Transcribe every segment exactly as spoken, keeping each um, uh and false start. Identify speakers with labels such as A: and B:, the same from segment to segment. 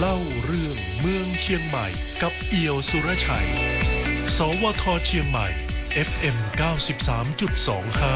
A: เล่าเรื่องเมืองเชียงใหม่กับเอี่ยวสุรชัยสวทเชียงใหม่ เอฟ เอ็ม เก้าสิบสามจุดสองห้า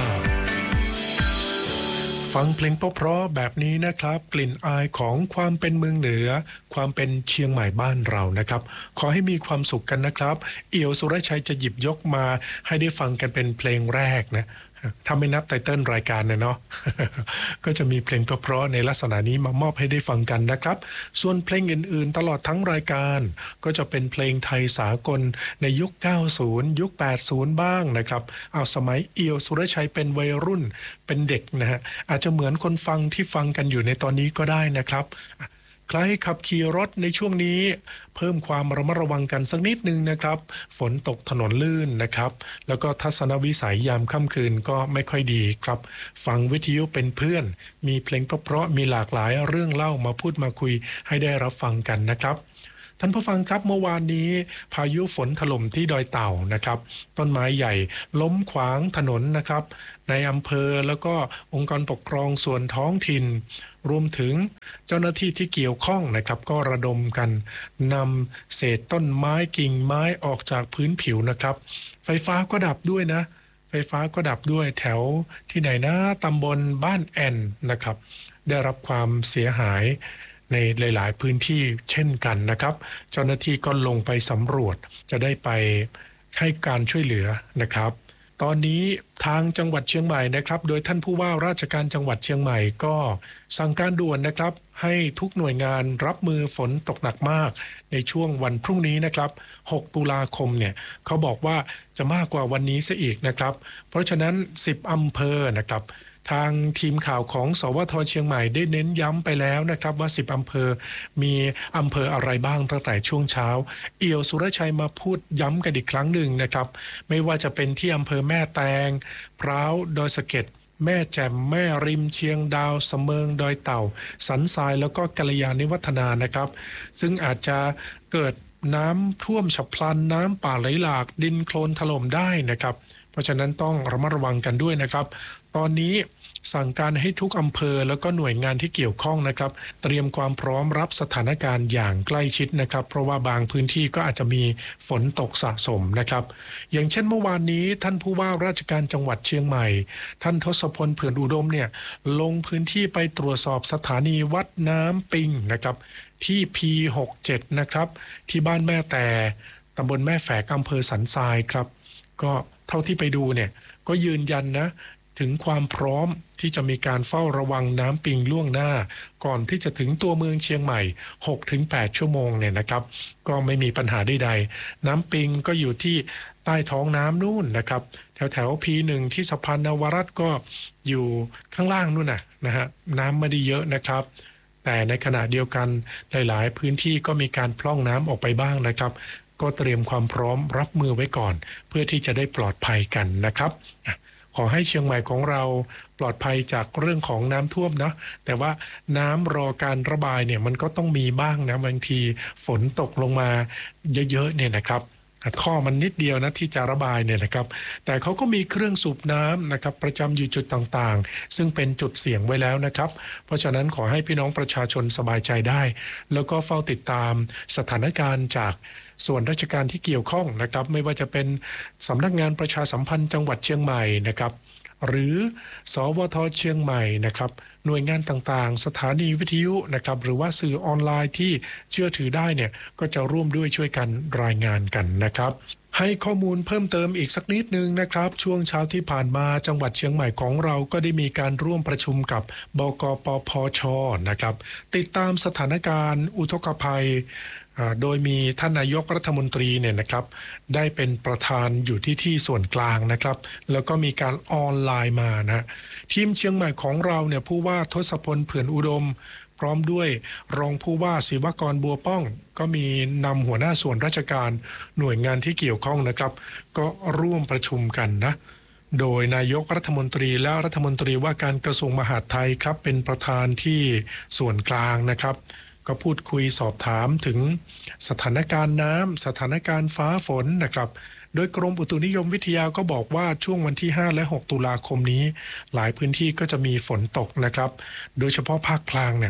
A: ฟังเพลงเพราะๆแบบนี้นะครับกลิ่นอายของความเป็นเมืองเหนือความเป็นเชียงใหม่บ้านเรานะครับขอให้มีความสุขกันนะครับเอี่ยวสุรชัยจะหยิบยกมาให้ได้ฟังกันเป็นเพลงแรกนะถ้าไม่นับไตเติ้ลรายการนะเนาะ ก็จะมีเพลงเพราะๆในลักษณะนี้มามอบให้ได้ฟังกันนะครับส่วนเพลงอื่นๆตลอดทั้งรายการก็จะเป็นเพลงไทยสากลในยุคเก้าสิบยุคแปดสิบบ้างนะครับเอาสมัยเอี่ยวสุรชัยเป็นวัยรุ่นเป็นเด็กนะฮะอาจจะเหมือนคนฟังที่ฟังกันอยู่ในตอนนี้ก็ได้นะครับใครขับขี่รถในช่วงนี้เพิ่มความระมัดระวังกันสักนิดนึงนะครับฝนตกถนนลื่นนะครับแล้วก็ทัศนวิสัยยามค่ำคืนก็ไม่ค่อยดีครับฟังวิทยุเป็นเพื่อนมีเพลงเพราะๆมีหลากหลายเรื่องเล่ามาพูดมาคุยให้ได้รับฟังกันนะครับท่านผู้ฟังครับเมื่อวานนี้พายุฝนถล่มที่ดอยเต่านะครับต้นไม้ใหญ่ล้มขวางถนนนะครับในอำเภอแล้วก็องค์กรปกครองส่วนท้องถิ่นรวมถึงเจ้าหน้าที่ที่เกี่ยวข้องนะครับก็ระดมกันนำเศษต้นไม้กิ่งไม้ออกจากพื้นผิวนะครับไฟฟ้าก็ดับด้วยนะไฟฟ้าก็ดับด้วยแถวที่ไหนนะตำบลบ้านแอนนะครับได้รับความเสียหายในหลายๆพื้นที่เช่นกันนะครับเจ้าหน้าที่ก็ลงไปสำรวจจะได้ไปให้การช่วยเหลือนะครับตอนนี้ทางจังหวัดเชียงใหม่นะครับโดยท่านผู้ว่าราชการจังหวัดเชียงใหม่ก็สั่งการด่วนนะครับให้ทุกหน่วยงานรับมือฝนตกหนักมากในช่วงวันพรุ่งนี้นะครับหกตุลาคมเนี่ยเขาบอกว่าจะมากกว่าวันนี้ซะอีกนะครับเพราะฉะนั้นสิบอำเภอนะครับทางทีมข่าวของสวทเชียงใหม่ได้เน้นย้ำไปแล้วนะครับว่าสิบอำเภอมีอำเภออะไรบ้างตั้งแต่ช่วงเช้าเอี่ยวสุรชัยมาพูดย้ำกันอีกครั้งหนึ่งนะครับไม่ว่าจะเป็นที่อำเภอแม่แตงพร้าวดอยสะเก็ดแม่แจ่มแม่ริมเชียงดาวเสมิงดอยเต่าสันทรายแล้วก็กัลยาณิวัฒนานะครับซึ่งอาจจะเกิดน้ำท่วมฉับพลันน้ำป่าไหลหลากดินโคลนถล่มได้นะครับเพราะฉะนั้นต้องระมัดระวังกันด้วยนะครับตอนนี้สั่งการให้ทุกอำเภอแล้วก็หน่วยงานที่เกี่ยวข้องนะครับเตรียมความพร้อมรับสถานการณ์อย่างใกล้ชิดนะครับเพราะว่าบางพื้นที่ก็อาจจะมีฝนตกสะสมนะครับอย่างเช่นเมื่อวานนี้ท่านผู้ว่าราชการจังหวัดเชียงใหม่ท่านทศพลเผื่อนอุดมเนี่ยลงพื้นที่ไปตรวจสอบสถานีวัดน้ำปิงนะครับที่ พี หกสิบเจ็ด นะครับที่บ้านแม่แต่ตำบลแม่แฝกอำเภอสันทรายครับก็เท่าที่ไปดูเนี่ยก็ยืนยันนะถึงความพร้อมที่จะมีการเฝ้าระวังน้ำปิงล่วงหน้าก่อนที่จะถึงตัวเมืองเชียงใหม่ หกถึงแปด ชั่วโมงเนี่ยนะครับก็ไม่มีปัญหาใดๆน้ำปิงก็อยู่ที่ใต้ท้องน้ำนู่นนะครับแถวแถว พี หนึ่ง ที่สะพานนวรัตน์ก็อยู่ข้างล่างนู่นน่ะนะฮะน้ำไม่ได้เยอะนะครับแต่ในขณะเดียวกันหลายๆพื้นที่ก็มีการพร่องน้ำออกไปบ้างนะครับก็เตรียมความพร้อมรับมือไว้ก่อนเพื่อที่จะได้ปลอดภัยกันนะครับขอให้เชียงใหม่ของเราปลอดภัยจากเรื่องของน้ำท่วมนะแต่ว่าน้ำรอการระบายเนี่ยมันก็ต้องมีบ้างนะบางทีฝนตกลงมาเยอะๆเนี่ยนะครับข้อมันนิดเดียวนะที่จะระบายเนี่ยนะครับแต่เขาก็มีเครื่องสูบน้ำนะครับประจำอยู่จุดต่างๆซึ่งเป็นจุดเสี่ยงไว้แล้วนะครับเพราะฉะนั้นขอให้พี่น้องประชาชนสบายใจได้แล้วก็เฝ้าติดตามสถานการณ์จากส่วนราชการที่เกี่ยวข้องนะครับไม่ว่าจะเป็นสำนักงานประชาสัมพันธ์จังหวัดเชียงใหม่นะครับหรือสวทเชียงใหม่นะครับหน่วยงานต่างๆสถานีวิทยุนะครับหรือว่าสื่อออนไลน์ที่เชื่อถือได้เนี่ยก็จะร่วมด้วยช่วยกันรายงานกันนะครับให้ข้อมูลเพิ่มเติมอีกสักนิดนึงนะครับช่วงเช้าที่ผ่านมาจังหวัดเชียงใหม่ของเราก็ได้มีการร่วมประชุมกับบกปพชนะครับติดตามสถานการณ์อุทกภัยโดยมีท่านนายกรัฐมนตรีเนี่ยนะครับได้เป็นประธานอยู่ที่ที่ส่วนกลางนะครับแล้วก็มีการออนไลน์มานะทีมเชียงใหม่ของเราเนี่ยผู้ว่าทศพลเผื่อนอุดมพร้อมด้วยรองผู้ว่าศิวกรบัวป้องก็มีนำหัวหน้าส่วนราชการหน่วยงานที่เกี่ยวข้องนะครับก็ร่วมประชุมกันนะโดยนายกรัฐมนตรีและรัฐมนตรีว่าการกระทรวงมหาดไทยครับเป็นประธานที่ส่วนกลางนะครับก็พูดคุยสอบถามถึงสถานการณ์น้ำสถานการณ์ฟ้าฝนนะครับโดยกรมอุตุนิยมวิทยาก็บอกว่าช่วงวันที่ห้าและหกตุลาคมนี้หลายพื้นที่ก็จะมีฝนตกนะครับโดยเฉพาะภาคกลางเนี่ย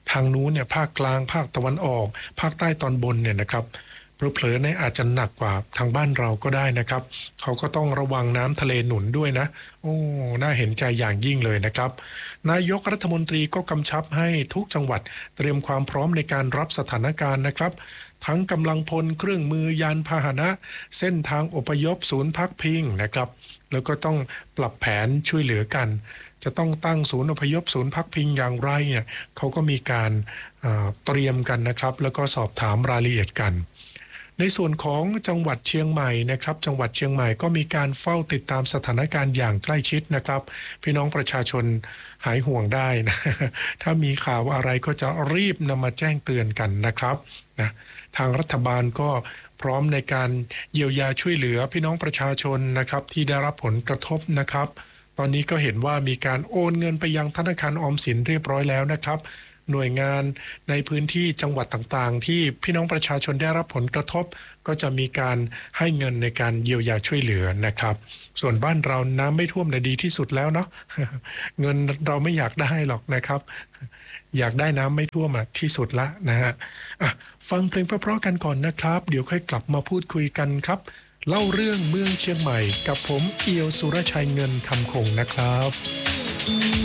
A: ทางนู้นเนี่ยภาคกลางภาคตะวันออกภาคใต้ตอนบนเนี่ยนะครับเผลอๆเนี่ยอาจจะหนักกว่าทางบ้านเราก็ได้นะครับเขาก็ต้องระวังน้ำทะเลหนุนด้วยนะโอ้น่าเห็นใจอย่างยิ่งเลยนะครับนายกรัฐมนตรีก็กำชับให้ทุกจังหวัดเตรียมความพร้อมในการรับสถานการณ์นะครับทั้งกำลังพลเครื่องมือยานพาหนะ เส้นทางอพยพศูนย์พักพิงนะครับแล้วก็ต้องปรับแผนช่วยเหลือกันจะต้องตั้งศูนย์อพยพศูนย์พักพิงอย่างไรเนี่ยเขาก็มีการเตรียมกันนะครับแล้วก็สอบถามรายละเอียดกันในส่วนของจังหวัดเชียงใหม่นะครับจังหวัดเชียงใหม่ก็มีการเฝ้าติดตามสถานการณ์อย่างใกล้ชิดนะครับพี่น้องประชาชนหายห่วงได้นะถ้ามีข่าวอะไรก็จะรีบนำมาแจ้งเตือนกันนะครับนะทางรัฐบาลก็พร้อมในการเยียวยาช่วยเหลือพี่น้องประชาชนนะครับที่ได้รับผลกระทบนะครับตอนนี้ก็เห็นว่ามีการโอนเงินไปยังธนาคารออมสินเรียบร้อยแล้วนะครับหน่วยงานในพื้นที่จังหวัดต่างๆที่พี่น้องประชาชนได้รับผลกระทบก็จะมีการให้เงินในการเยียวยาช่วยเหลือนะครับส่วนบ้านเราน้ำไม่ท่วมน่ะดีที่สุดแล้วเนาะ เงินเราไม่อยากได้หรอกนะครับอยากได้น้ำไม่ท่วมอะที่สุดละนะฮะอ่ะฟังเพลงเพราะๆกันก่อนนะครับเดี๋ยวค่อยกลับมาพูดคุยกันครับเล่าเรื่องเมืองเชียงใหม่กับผมเอียวสุรชัยเงินคำคงนะครับ